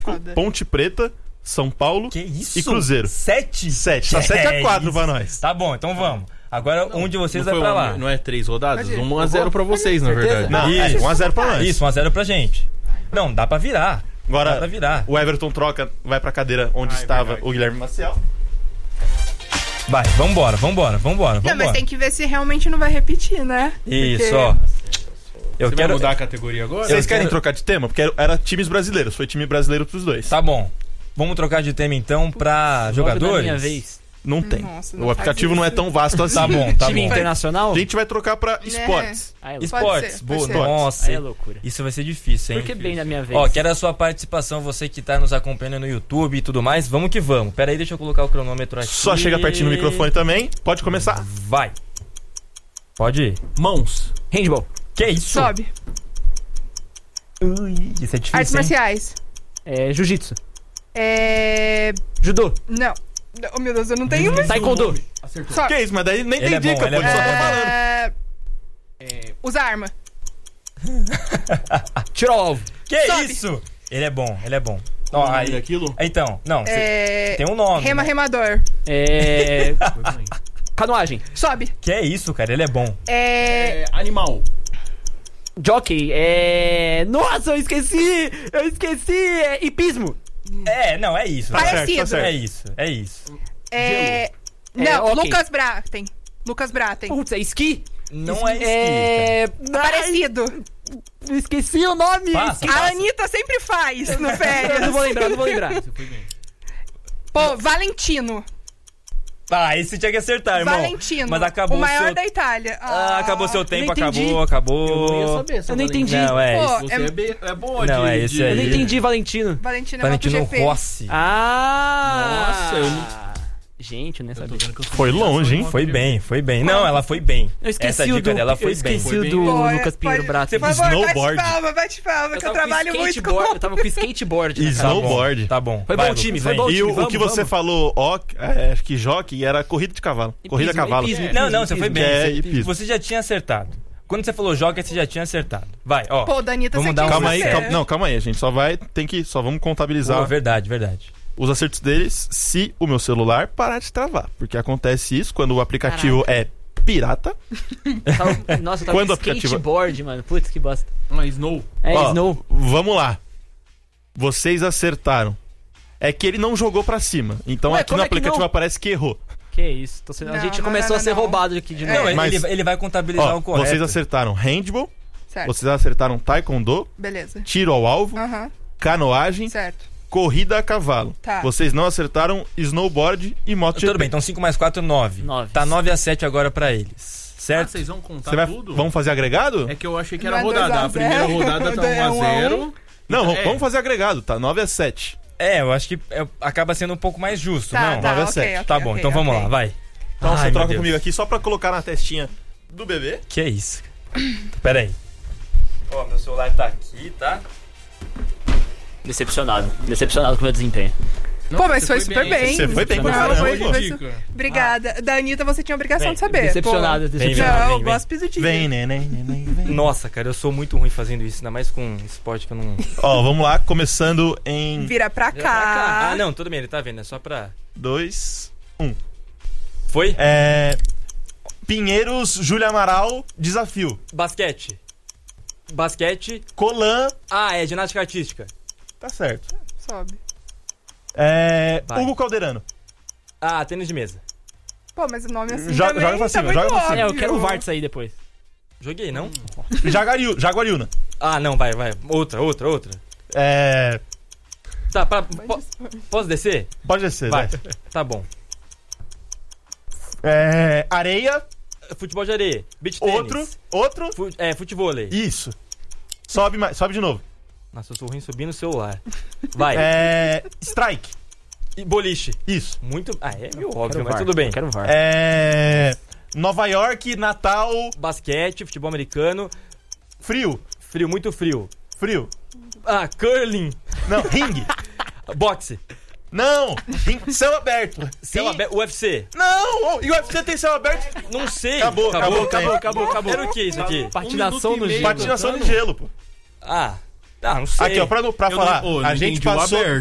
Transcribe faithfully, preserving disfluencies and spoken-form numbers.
Foda. Ponte Preta, São Paulo Que isso? e Cruzeiro. Sete? Sete. Tá sete a quatro isso. pra nós. Tá bom, então vamos. Agora um de vocês vai Não, pra foi lá. uma- não é três rodadas? Imagina. um a zero pra vocês, na Certeza? verdade. Não, Isso. é um a zero pra nós. Isso, um a zero pra gente. Não, dá pra virar. Dá Agora, pra virar. o Everton troca, vai pra cadeira onde Ah, é estava verdade. o Guilherme Maciel. Vai, vambora, vambora, vambora, Não, mas vambora. tem que ver se realmente não vai repetir, né? Isso, Porque- ó. Eu Você quero... vai mudar a categoria agora? Vocês querem quero- trocar de tema? Porque era, era times brasileiros, foi time brasileiro pros dois. Tá bom. Vamos trocar de tema então pra Logo jogadores? da minha vez. Não tem. Nossa, não o aplicativo faz não é isso. tão vasto assim. Tá bom, tá Time bom. internacional? A gente vai trocar pra esportes. Aí é loucura. Esportes, ser, boa. pode ser. Nossa, Aí é loucura. isso vai ser difícil, hein? Por que bem da minha vez? Ó, quero a sua participação, você que tá nos acompanhando no YouTube e tudo mais. Vamos que vamos. Pera aí, deixa eu colocar o cronômetro aqui. Só chega pertinho do microfone também. Pode começar. Vai. Pode ir. Mãos. Handball. Que isso? Sobe. Ui, isso é difícil, Artes hein? marciais. É, jiu-jitsu. É... Judô. Não. Oh, meu Deus, eu não tenho uma. Taekwondo. Acertou. Sobe. Que isso, mas daí nem Ele tem é bom, dica, ele pô. é Só bom. tô falando. É... É, Usa arma. Tiro ao alvo. Que Sobe. isso? Ele é bom, ele é bom. Ó, Qual o nome aí. daquilo? Então, não, cê- É... tem um nome. Rema, né? remador. É. Canoagem. Sobe. Que é isso, cara? Ele é bom. É... É, animal. Jockey. É. Nossa, eu esqueci! Eu esqueci! É hipismo. É, não, é isso. Tá certo, Parecido. tá certo. É isso, é isso. É... Não, É, ok. Lucas Braten. Lucas Braten. Putz, é esqui? Não é esqui, É. Parecido. Ai, esqueci o nome! Passa. A Anitta sempre faz no Eu férias. não vou lembrar, não vou lembrar. Você foi bem. Pô, Valentino. Ah, esse tinha que acertar, irmão. Valentino. Mas acabou o maior seu... da Itália. Ah, acabou seu tempo, não entendi. acabou, acabou. Eu não ia saber. Eu não entendi. Não, é Pô, isso. Você é- é, bem, é boa Não, de... é esse de- aí. Eu não entendi, Valentino. Valentino é Valentino MotoGP. Rossi. Ah! Nossa, eu não- Gente, eu nem Eu tô sabia. vendo que eu sou Foi muito longe, hein? chato, Foi bem, foi bem. Não, ela foi bem. Eu esqueci Essa o dica do, dela foi eu esqueci bem. o Foi do bem. Pô, é- Lucas Pinheiro pode- Brato. Por favor, Snowboard. bate palma, bate palma, que eu trabalho muito skateboard, com... Eu tava com skateboard. né, cara? Tá bom, Snowboard. Tá bom. Foi Vai, bom time, Lucas, foi vem. bom E o, time, o que vamos, você vamos. falou, ó, é, acho que jockey, era corrida de cavalo. Corrida a Hipismo, cavalo. hipismo. Não, não, você foi bem. Que é Você- hipismo. Você já tinha acertado. Quando você falou joga, você já tinha acertado. Vai, ó. Pô, da Anitta, Vamos você dar um- tinha que Calma aí, saber. calma, não, calma aí, a gente só vai, tem que, só vamos contabilizar Pô, verdade, verdade. os acertos deles se o meu celular parar de travar. Porque acontece isso quando o aplicativo é pirata. Tava- Nossa, eu tava Quando com o aplicativo- skateboard, mano. Putz, que bosta. Ah, Snow. É, Ó, Snow. Vamos lá. Vocês acertaram. É que ele não jogou pra cima. Então Ué, aqui como no é que aplicativo não? aparece que errou. Que isso, tô sendo... a Não, gente não, começou não, a ser não, não. roubado aqui de É. novo. Não, mas- ele, ele vai contabilizar Ó, o correto. vocês acertaram handball, Certo. vocês acertaram taekwondo, Beleza. tiro ao alvo, Aham, canoagem, certo. corrida a cavalo. Tá. Vocês não acertaram snowboard e MotoGP. Tudo bem, então cinco mais quatro, nove. Nove. Tá nove a sete agora pra eles. Ah, Certo? vocês vão contar Você vai, tudo? vamos fazer agregado? É que eu achei que Não era é dois rodada. a A primeira zero. rodada tá É um um a a um. zero. Não, É. vamos fazer agregado, tá? nove a sete. É, eu acho que é- acaba sendo um pouco mais justo, Tá, não? tá, nove a ok, sete. ok, Tá bom, ok, então vamos ok. lá, vai. Então Ai, você meu troca Deus. comigo aqui só pra colocar na testinha do bebê. Que é isso? Pera aí. Ó, meu celular tá aqui, tá? Decepcionado. Decepcionado com o meu desempenho. Não, Pô, mas você foi super bem. Você foi bem pra Não, caramba, foi- hein, foi mano? su- Dica. Obrigada. Da Anitta, você tinha obrigação Vem, de saber. Decepcionado, Pô. decepcionado. Não, vem, eu vem. gosto de dia. Vem, neném, neném, vem. Nossa, cara, eu sou muito ruim fazendo isso, ainda mais com esporte que eu não... Ó, vamos lá, começando em Vira pra Vira pra cá. cá. Ah, não, tudo bem, ele tá vendo, é só pra... dois. Foi? É. Pinheiros, Júlia Amaral, desafio. Basquete. Basquete. Colan, Ah, é ginástica artística. tá certo. Sobe. É. Vai. Hugo Calderano. Ah, tênis de mesa. Pô, mas o nome assim Joga- também joga pra tá cima, muito joga pra cima. óbvio. É, eu quero o Varts aí depois. Joguei, não? Jagariu, Jaguariúna. Ah, não, vai, vai. Outra, outra, outra. É. Tá, pra, po- posso descer? Pode descer, Vai. vai. Tá bom. É. Areia, Futebol de areia. Beach tênis. outro, outro. Fu- é, futevôlei. Isso. Sobe mais, sobe de novo. Nossa, eu sou ruim subindo no celular. Vai. É. Strike. E boliche. Isso. Muito... Ah, é meio Quero óbvio, o mas VAR, tudo bem. eu Quero o VAR. É. Nova York, Natal, Basquete, futebol americano. frio. Frio, muito frio. Frio. Ah, curling. Não, ringue. Boxe. Não, ringue, céu aberto. Céu Sim. aberto. U F C. Não, o U F C tem céu aberto. Não sei. Acabou, acabou, acabou, acabou, acabou, acabou. Era o que isso aqui? Patinação Um minuto no e meio. gelo. Patinação no cantando. gelo, pô. Ah, Ah, não sei. Aqui, ó, pra, pra Eu falar, não- ô, não a gente entendi o passou... aberto.